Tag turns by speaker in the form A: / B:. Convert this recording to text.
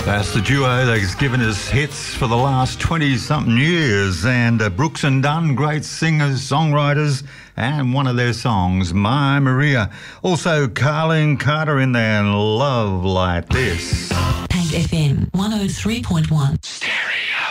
A: That's the duo that's given us hits for the last 20-something years. And Brooks and Dunn, great singers, songwriters, and one of their songs, My Maria. Also, Carlene Carter in there and Love Like This.
B: Hank FM 103.1.